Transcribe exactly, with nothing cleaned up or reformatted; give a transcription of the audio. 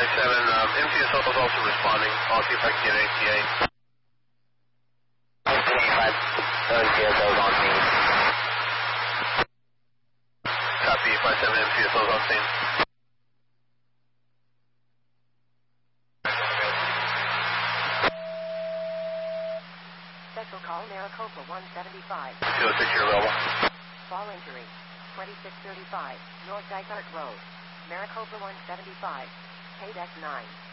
seven, um, M T S O is also responding. I'll see if I can get A T A. M T S O is on scene. Copy, five seven, M T S O is on scene. Special call Maricopa one seventy-five. two oh six, you're available. Fall injury, twenty-six thirty-five, North Dysart Road, Maricopa one seventy-five, K D E C nine.